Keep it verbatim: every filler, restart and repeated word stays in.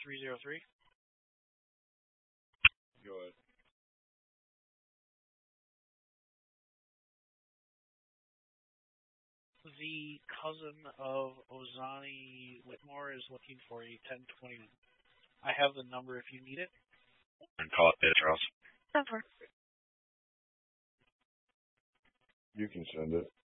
three zero three. Go ahead. The cousin of Ozani Whitmore is looking for a ten twenty. I have the number if you need it. And call it there, Charles. Number. You can send it.